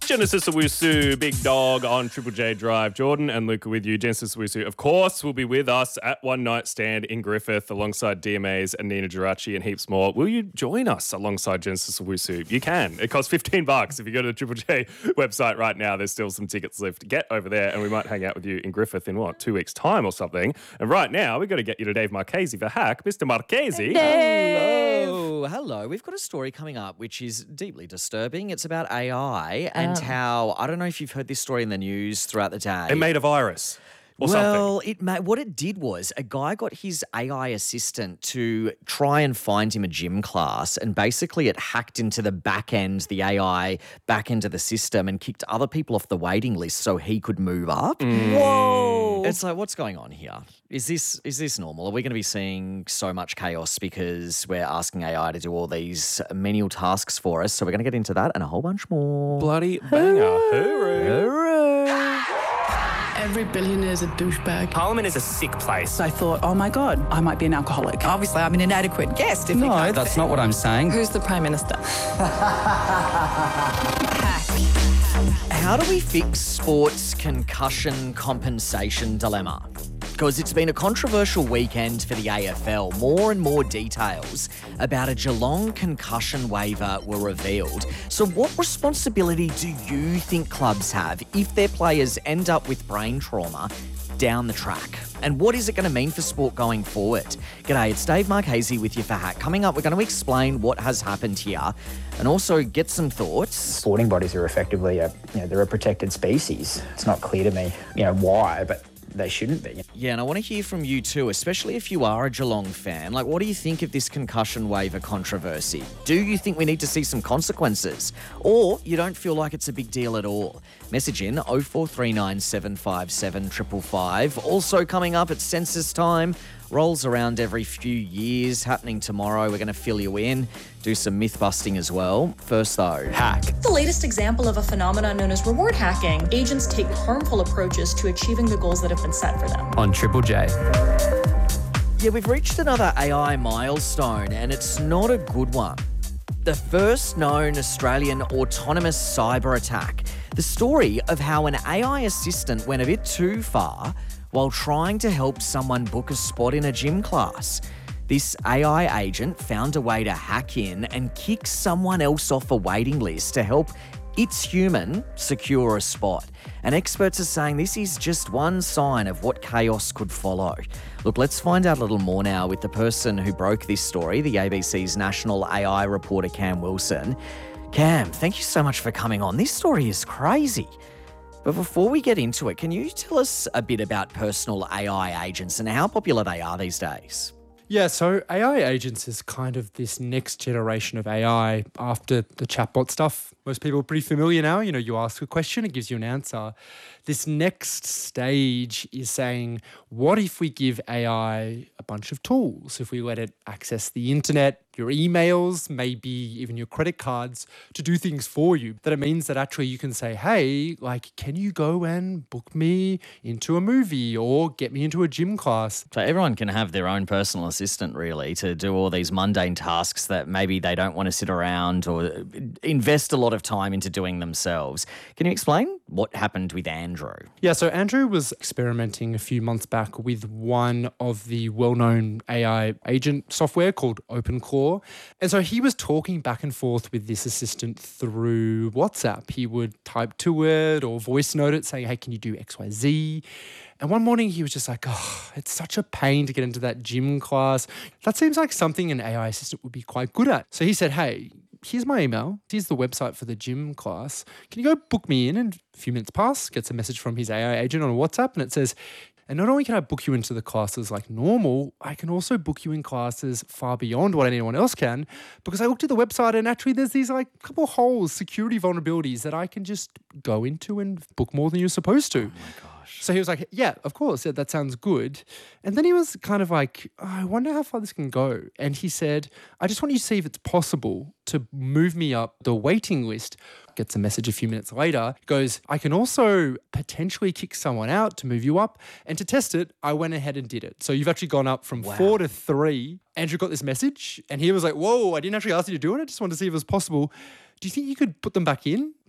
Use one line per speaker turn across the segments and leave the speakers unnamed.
Genesis Owusu, Big Dog on Triple J Drive. Jordan and Luca with you. Genesis Owusu, of course, will be with us at One Night Stand in Griffith alongside DMAs and Nina Geraci and heaps more. Will you join us alongside Genesis Owusu? You can. It costs $15. If you go to the Triple J website right now, there's still some tickets left. Get over there and we might hang out with you in Griffith in 2 weeks' time or something. And right now, we've got to get you to Dave Marchese for Hack. Mr. Marchese.
Hello. We've got a story coming up which is deeply disturbing. It's about AI and how, I don't know if you've heard this story in the news throughout the day.
It made a virus. Something.
What it did was a guy got his AI assistant to try and find him a gym class, and basically it hacked into the back end, the AI back end of the system, and kicked other people off the waiting list so he could move up.
Whoa.
It's like, what's going on here? Is this normal? Are we going to be seeing so much chaos because we're asking AI to do all these menial tasks for us? So we're going to get into that and a whole bunch more.
Bloody banger. Hooroo.
Every billionaire's a douchebag.
Parliament is a sick place.
I thought, oh my God, I might be an alcoholic.
Obviously, I'm an inadequate guest.
No, that's not what I'm saying.
Who's the Prime Minister?
How do we fix sports concussion compensation dilemma? Because it's been a controversial weekend for the AFL. More and more details about a Geelong concussion waiver were revealed. So what responsibility do you think clubs have if their players end up with brain trauma down the track? And what is it going to mean for sport going forward? G'day, it's Dave Marchese with you for Hack. Coming up, we're going to explain what has happened here and also get some thoughts.
Sporting bodies are effectively they're a protected species. It's not clear to me, why, but they shouldn't be.
Yeah, and I want to hear from you too, especially if you are a Geelong fan. Like, what do you think of this concussion waiver controversy? Do you think we need to see some consequences? Or you don't feel like it's a big deal at all? Message in 0439 757 555. Also coming up at census time. Rolls around every few years, happening tomorrow. We're going to fill you in, do some myth busting as well. First though, Hack.
The latest example of a phenomenon known as reward hacking. Agents take harmful approaches to achieving the goals that have been set for them.
On Triple J.
Yeah, we've reached another AI milestone, and it's not a good one. The first known Australian autonomous cyber attack. The story of how an AI assistant went a bit too far while trying to help someone book a spot in a gym class. This AI agent found a way to hack in and kick someone else off a waiting list to help its human secure a spot. And experts are saying this is just one sign of what chaos could follow. Look, let's find out a little more now with the person who broke this story, the ABC's national AI reporter, Cam Wilson. Cam, thank you so much for coming on. This story is crazy. But before we get into it, can you tell us a bit about personal AI agents and how popular they are these days?
Yeah, so AI agents is kind of this next generation of AI after the chatbot stuff. Most people are pretty familiar now. You ask a question, it gives you an answer. This next stage is saying, what if we give AI a bunch of tools? If we let it access the internet, your emails, maybe even your credit cards to do things for you. That it means that actually you can say, hey, can you go and book me into a movie or get me into a gym class?
So everyone can have their own personal assistant, really, to do all these mundane tasks that maybe they don't want to sit around or invest a lot of time into doing themselves. Can you explain what happened with Andrew?
Yeah, so Andrew was experimenting a few months back with one of the well-known AI agent software called OpenClaw. And so he was talking back and forth with this assistant through WhatsApp. He would type to it or voice note it saying, hey, can you do XYZ? And one morning he was just like, oh, it's such a pain to get into that gym class. That seems like something an AI assistant would be quite good at. So he said, hey, here's my email. Here's the website for the gym class. Can you go book me in? And a few minutes pass, gets a message from his AI agent on WhatsApp, and it says, and not only can I book you into the classes like normal, I can also book you in classes far beyond what anyone else can, because I looked at the website and actually there's these couple holes, security vulnerabilities that I can just go into and book more than you're supposed to.
Oh my gosh.
So he was like, yeah, of course, yeah, that sounds good. And then he was kind of like, oh, I wonder how far this can go. And he said, I just want you to see if it's possible to move me up the waiting list. Gets a message a few minutes later, goes, I can also potentially kick someone out to move you up. And to test it, I went ahead and did it. So you've actually gone up from 4 to 3. Andrew got this message and he was like, whoa, I didn't actually ask you to do it. I just wanted to see if it was possible. Do you think you could put them back in?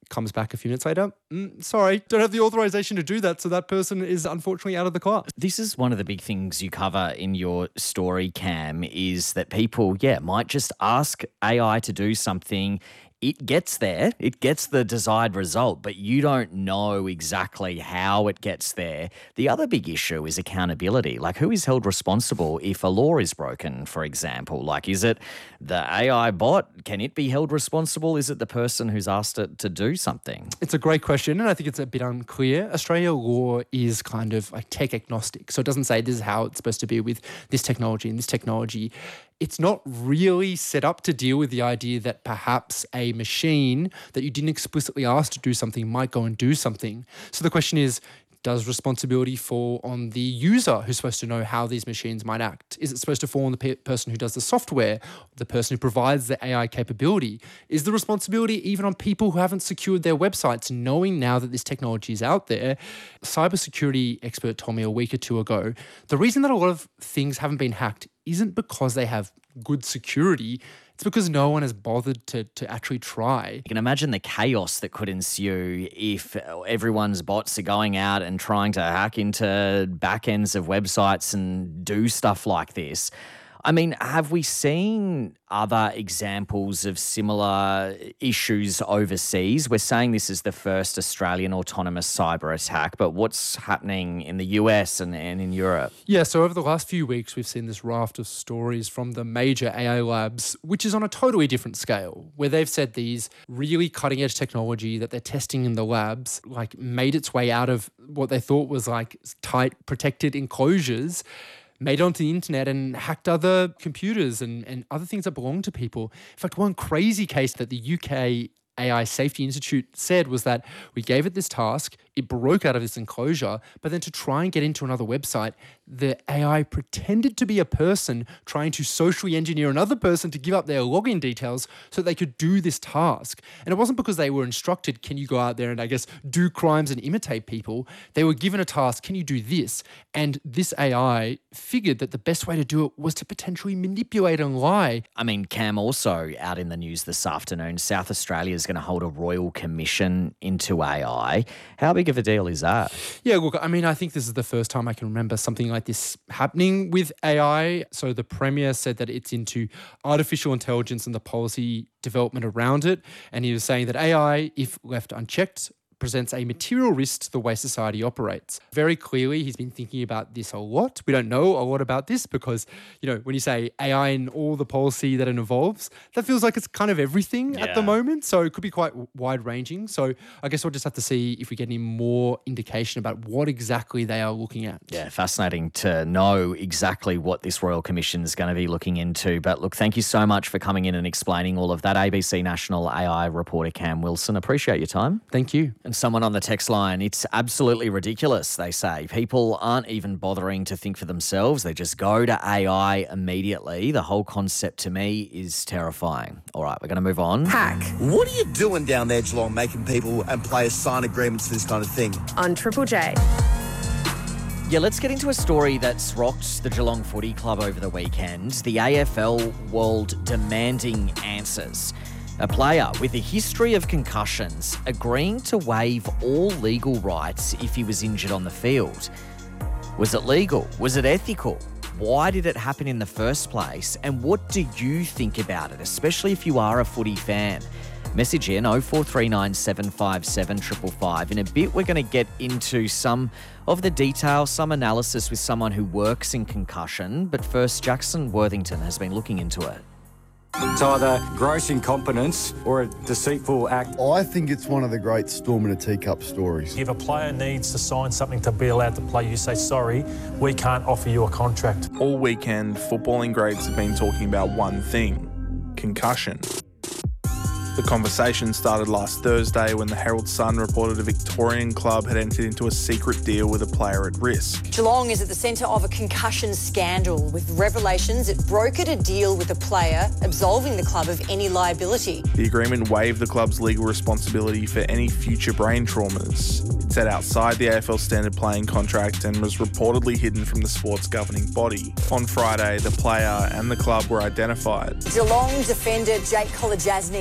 comes back a few minutes later, sorry, don't have the authorization to do that, so that person is unfortunately out of the class.
This is one of the big things you cover in your story, Cam, is that people, might just ask AI to do something. It gets there, it gets the desired result, but you don't know exactly how it gets there. The other big issue is accountability. Like, who is held responsible if a law is broken, for example? Like, is it the AI bot? Can it be held responsible? Is it the person who's asked it to do something?
It's a great question, and I think it's a bit unclear. Australia law is kind of like tech agnostic, so it doesn't say this is how it's supposed to be with this technology and this technology. It's not really set up to deal with the idea that perhaps a machine that you didn't explicitly ask to do something might go and do something. So the question is, does responsibility fall on the user who's supposed to know how these machines might act? Is it supposed to fall on the person who does the software, the person who provides the AI capability? Is the responsibility even on people who haven't secured their websites, knowing now that this technology is out there? A cybersecurity expert told me a week or two ago, the reason that a lot of things haven't been hacked isn't because they have good security. It's because no one has bothered to actually try.
You can imagine the chaos that could ensue if everyone's bots are going out and trying to hack into back ends of websites and do stuff like this. I mean, have we seen other examples of similar issues overseas? We're saying this is the first Australian autonomous cyber attack, but what's happening in the US and in Europe?
Yeah, so over the last few weeks, we've seen this raft of stories from the major AI labs, which is on a totally different scale, where they've said these really cutting edge technology that they're testing in the labs, like made its way out of what they thought was like tight, protected enclosures, made it onto the internet and hacked other computers and other things that belong to people. In fact, one crazy case that the UK AI Safety Institute said was that we gave it this task, it broke out of this enclosure, but then to try and get into another website, the AI pretended to be a person trying to socially engineer another person to give up their login details so they could do this task. And it wasn't because they were instructed, can you go out there and I guess do crimes and imitate people? They were given a task, can you do this? And this AI figured that the best way to do it was to potentially manipulate and lie.
I mean, Cam, also out in the news this afternoon, South Australia is going to hold a royal commission into AI. How big of a deal is that?
Yeah, look, I mean, I think this is the first time I can remember something like this happening with AI. So the Premier said that it's into artificial intelligence and the policy development around it. And he was saying that AI, if left unchecked, presents a material risk to the way society operates. Very clearly, he's been thinking about this a lot. We don't know a lot about this because, you know, when you say AI and all the policy that it involves, that feels like it's kind of everything at the moment. So it could be quite wide-ranging. So I guess we'll just have to see if we get any more indication about what exactly they are looking at.
Yeah, fascinating to know exactly what this Royal Commission is going to be looking into. But look, thank you so much for coming in and explaining all of that. ABC National AI reporter Cam Wilson, appreciate your time.
Thank you.
And someone on the text line, it's absolutely ridiculous, they say. People aren't even bothering to think for themselves. They just go to AI immediately. The whole concept to me is terrifying. All right, we're going to move on.
Hack
What are you doing down there, Geelong, making people and players sign agreements for this kind of thing?
on Triple J.
Yeah, let's get into a story that's rocked the Geelong Footy Club over the weekend. The AFL world demanding answers. A player with a history of concussions agreeing to waive all legal rights if he was injured on the field. Was it legal? Was it ethical? Why did it happen in the first place? And what do you think about it, especially if you are a footy fan? Message in 0439 757 555. In a bit, we're going to get into some of the detail, some analysis with someone who works in concussion. But first, Jackson Worthington has been looking into it.
It's either gross incompetence or a deceitful act.
I think it's one of the great storm in a teacup stories.
If a player needs to sign something to be allowed to play, you say, sorry, we can't offer you a contract.
All weekend, footballing greats have been talking about one thing: concussion. The conversation started last Thursday when the Herald Sun reported a Victorian club had entered into a secret deal with a player at risk.
Geelong is at the centre of a concussion scandal with revelations it brokered a deal with a player absolving the club of any liability.
The agreement waived the club's legal responsibility for any future brain traumas. It sat outside the AFL standard playing contract and was reportedly hidden from the sport's governing body. On Friday, the player and the club were identified.
Geelong defender Jake Kolodjasny has emerged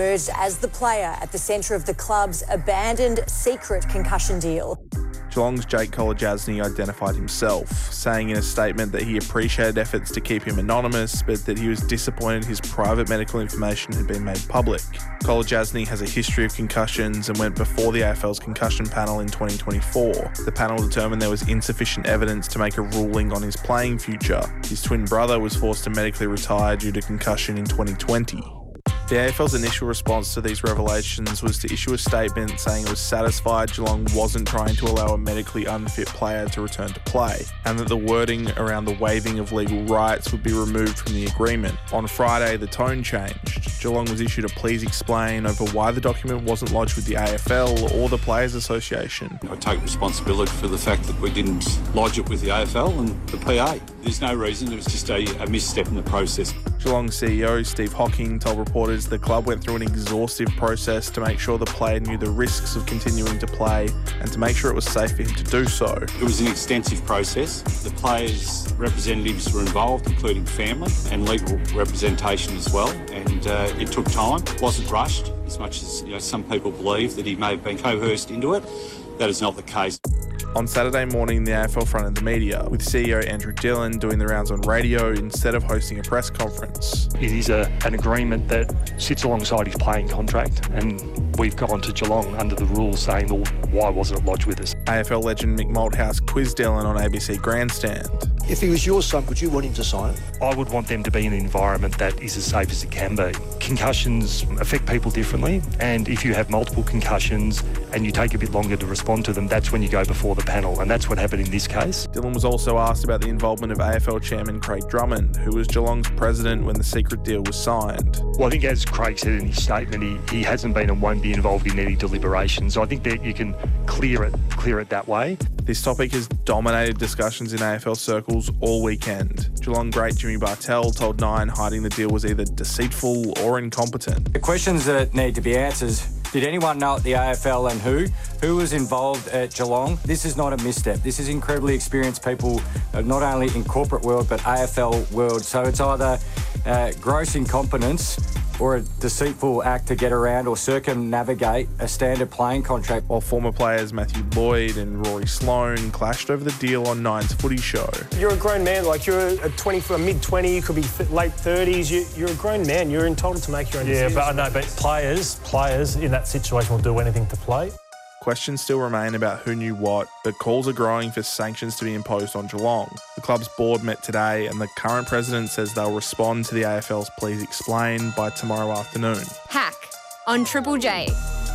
emerged as the player at the centre of the club's abandoned secret concussion deal.
Geelong's Jake Kolodjasny identified himself, saying in a statement that he appreciated efforts to keep him anonymous, but that he was disappointed his private medical information had been made public. Kolodjasny has a history of concussions and went before the AFL's concussion panel in 2024. The panel determined there was insufficient evidence to make a ruling on his playing future. His twin brother was forced to medically retire due to concussion in 2020. The AFL's initial response to these revelations was to issue a statement saying it was satisfied Geelong wasn't trying to allow a medically unfit player to return to play, and that the wording around the waiving of legal rights would be removed from the agreement. On Friday, the tone changed. Geelong was issued a please explain over why the document wasn't lodged with the AFL or the Players Association.
I take responsibility for the fact that we didn't lodge it with the AFL and the PA. There's no reason, it was just a misstep in the process.
Geelong CEO Steve Hocking told reporters the club went through an exhaustive process to make sure the player knew the risks of continuing to play and to make sure it was safe for him to do so.
It was an extensive process. The players' representatives were involved, including family and legal representation as well, and it took time. It wasn't rushed, as much as some people believe that he may have been coerced into it. That is not the case.
On Saturday morning, the AFL fronted the media, with CEO Andrew Dillon doing the rounds on radio instead of hosting a press conference.
It is an agreement that sits alongside his playing contract, and we've gone to Geelong under the rules saying, well, why wasn't it lodged with us?
AFL legend Mick Malthouse quizzed Dillon on ABC Grandstand.
If he was your son, would you want him to sign it?
I would want them to be in an environment that is as safe as it can be. Concussions affect people differently, and if you have multiple concussions and you take a bit longer to respond to them, that's when you go before the panel, and that's what happened in this case.
Dillon was also asked about the involvement of AFL chairman Craig Drummond, who was Geelong's president when the secret deal was signed.
Well, I think as Craig said in his statement, he hasn't been and won't be involved in any deliberations. So I think that you can clear it that way.
This topic has dominated discussions in AFL circles all weekend. Geelong great Jimmy Bartell told Nine hiding the deal was either deceitful or incompetent.
The questions that need to be answered: did anyone know at the AFL and who? Who was involved at Geelong? This is not a misstep. This is incredibly experienced people, not only in corporate world, but AFL world. So it's either gross incompetence or a deceitful act to get around or circumnavigate a standard playing contract.
While former players Matthew Lloyd and Rory Sloane clashed over the deal on Nine's footy show.
You're a grown man, like you're a mid-20, you could be late 30s, you're a grown man, you're entitled to make your own decisions.
Yeah, but I know, but players in that situation will do anything to play.
Questions still remain about who knew what, but calls are growing for sanctions to be imposed on Geelong. The club's board met today, and the current president says they'll respond to the AFL's please explain by tomorrow afternoon.
Hack on Triple J.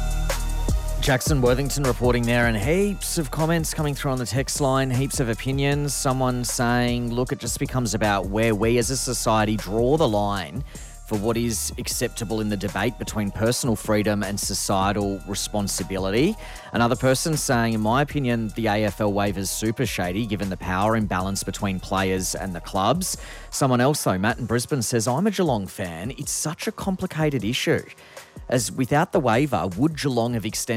Jackson Worthington reporting there, and heaps of comments coming through on the text line, heaps of opinions. Someone saying, look, it just becomes about where we as a society draw the line for what is acceptable in the debate between personal freedom and societal responsibility. Another person saying, in my opinion, the AFL waiver's super shady given the power imbalance between players and the clubs. Someone else though, Matt in Brisbane, says, I'm a Geelong fan. It's such a complicated issue. As without the waiver, would Geelong have extended